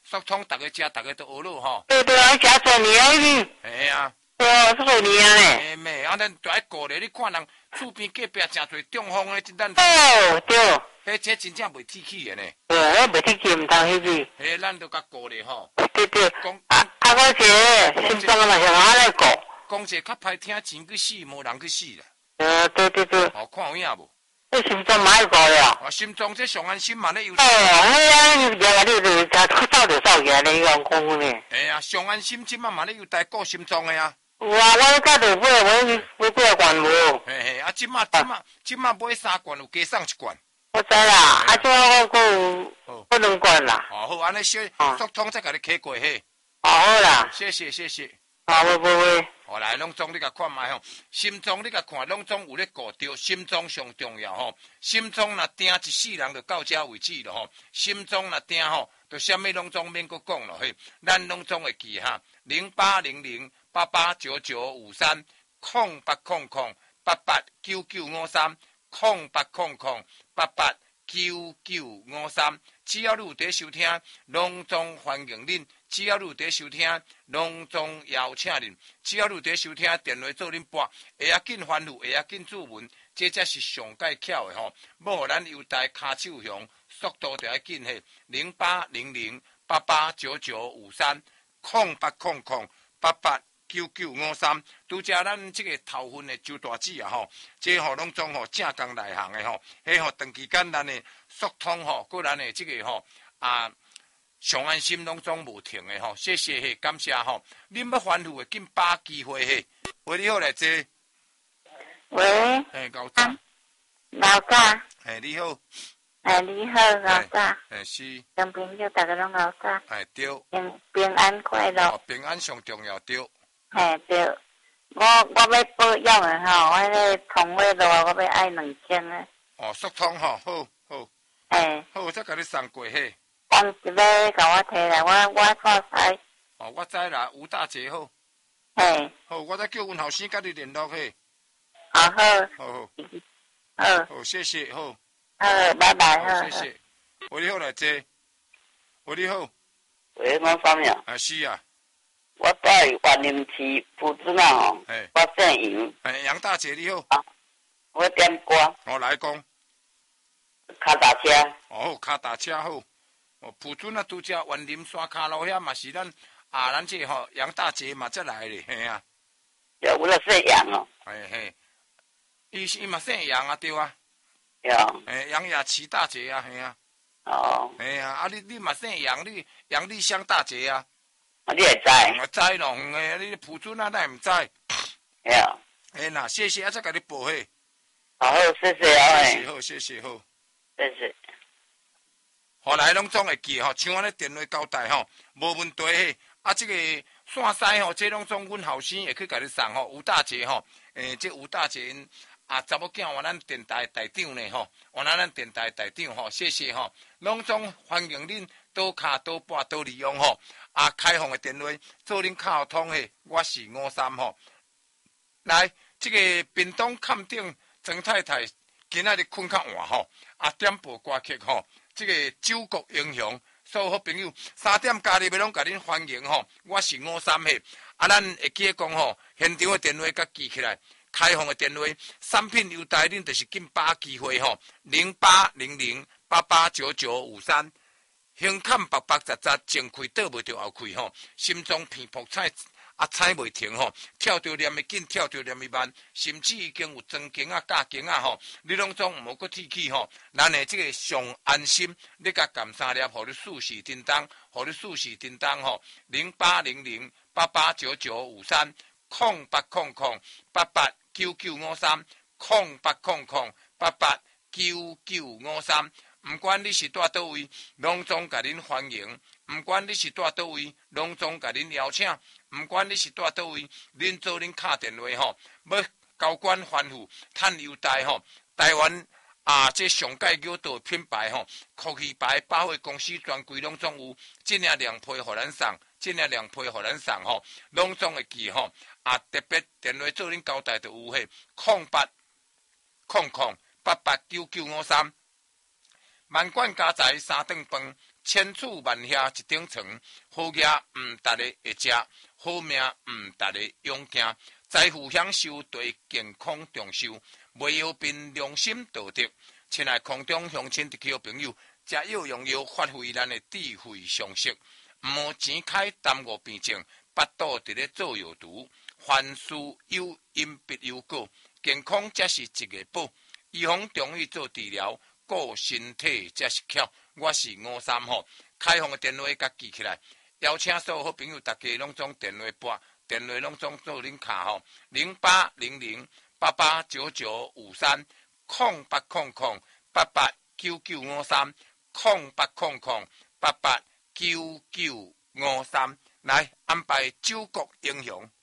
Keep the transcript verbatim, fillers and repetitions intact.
速通大家食，大家都学了吼。 对对啊，食做年啊你。 嘿啊。 哦，做年啊嘞。 嘿妹，啊咱就爱顾咧，你看人厝边隔壁诚侪中风诶，真咱。 哦，对。 迄这真正袂提起诶呢。 对，迄袂提起毋通迄句。 嘿，咱都甲顾咧吼。 对对。讲啊啊，我这心脏嘛是哪来顾？ 讲者较歹听，钱去死，无人去死啦。 呃，对对对。 哦，看有影无？ 你心脏嘛爱顾了。 哦，心脏这上安心嘛咧有。 哦，哎呀，你家你就早就走起来咧，讲讲呢。 哎呀，上安心即嘛嘛咧有代顾心脏诶啊。 哇，我甲就买，我我几罐无。 嘿嘿，啊，即马即马即马买三罐，有加送一罐。 我知啦，啊，即我我有不两罐啦。 哦，好，安尼小速通再甲你开过嘿。 哦，好啦。 谢谢谢谢。 啊，不不不。 好来，拢总你甲看卖吼，心脏你甲看，拢总有咧顾着，心脏上重要吼。心脏若定一世人就到遮为止咯吼。心脏若定吼，就啥物拢总免阁讲咯嘿。咱拢总会记哈，零八零零八八九九五三空八空空八八九九五三空八空空八八九九五三。只要你有在收听，拢总欢迎恁。只要你有在收听，拢总邀请恁；只要你有在收听，电话做恁拨，会要紧欢呼，会要紧注文，这才是上界巧的吼。要互咱优待骹手响，速度就要紧嘿。零八零零八八九九五三空八空空八八九九五三。拄则咱这个头份的周大姊啊吼，这吼拢总吼正工内行的吼，迄吼长期间咱的速通吼，个咱的这个吼啊。上安心拢总无停的吼，谢谢嘿，感谢吼。恁要欢呼的，紧把机会嘿。喂，你好来坐。 喂。 诶，老早。 老早。 诶，你好。 诶，你好，老早。 诶，是。 跟朋友大家拢老早。 诶，对。 平平安快乐。 哦，平安上重要对。 嘿对，我我要保养的吼，我那个通话路啊，我要爱两千的。 哦，速通吼，好好。 诶。 好，我再甲你送过嘿。 忘一个甲我摕来，我我错使。 哦，我知啦，吴大姐好。 嘿。 好，我再叫阮后生甲你联络嘿。 好好。 好好。 好。 好，谢谢好。 好，拜拜好。 谢谢。喂，你好来坐。喂，你好。 喂，我啥物啊？ 啊是啊。 我在万宁市埔子那吼。 嘿。 我姓杨。 哎，杨大姐你好。 啊。我点歌。 我来讲。 脚踏车。 哦，脚踏车好。哦，埔村啊，拄则万林山骹路遐嘛是咱啊，咱这吼杨大姐嘛才来咧，嘿啊。 有我了姓杨哦。 嘿嘿，伊是伊嘛姓杨啊，对啊。 有。 嘿，杨雅琪大姐啊，嘿啊。 哦。 嘿啊，啊你你嘛姓杨，你杨丽香大姐啊。 啊，你会知？ 我知咯，诶，你埔村啊，咱毋知。 有。 嘿呐，谢谢啊，再甲你报嘿。 好，谢谢啊。 谢谢好，谢谢好。 谢谢。 后来拢总会记吼，像我咧电话交代吼，无问题嘿。啊，这个线西吼，这拢总阮后生会去甲你送吼。吴大姐吼，诶，这吴大姐啊，查某囝换咱电台台长呢吼，换咱咱电台台长吼，谢谢吼，拢总欢迎恁倒卡倒拨倒利用吼。啊，开放的电话做恁卡通嘿，我是五三吼。来，这个屏东坎顶曾太太今仔日困较晚吼，啊点播歌曲吼。这个九国英雄，所有好朋友，三点加入要拢甲恁欢迎吼。我是五三岁，啊，咱会记讲吼，现场的电话甲记起来，开放的电话，产品优待恁就是紧把机会吼，零八零零八八九九五三，胸坎白白杂杂，前开倒袂着后开吼，心脏片扑菜。啊，踩袂停吼，跳着念的紧，跳着念的慢，甚至已经有装经啊、假经啊吼，你拢总毋好搁提起吼。咱的这个上安心，你甲含三粒，互你舒适叮当，互你舒适叮当吼。零八零零八八九九五三空八空空八八九九五三空八空空八八九九五三。毋管你是住倒位，拢总甲恁欢迎；毋管你是住倒位，拢总甲恁邀请；毋管你是住倒位，恁做恁敲电话吼，要交关欢呼、趁优待吼。台湾啊，这上界叫做品牌吼，酷气牌百货公司专柜拢总有，尽量量配互咱送，尽量量配互咱送吼，拢总会记吼。啊，特别电话做恁交代就有嘿，空八空空八八九九五三。万贯家财三顿饭， 千处万下一顶床，好业毋达的会食，好命毋达的勇行。财富享受对健康重视，袂有凭良心道德。亲爱空中乡亲地区的朋友，食药用药发挥咱的智慧常识，毋好钱开耽误病症，巴肚伫咧做药毒。凡事有因必有果，健康才是一个宝。预防中医做治疗，顾身体才是巧。我是五三号，开放的电话甲记起来，邀请所有好朋友，大家拢总电话拨。电话拢总做恁卡吼，零八零零八八九九五三空八空空八八九九五三空八空空八八九九五三，来安排九国英雄。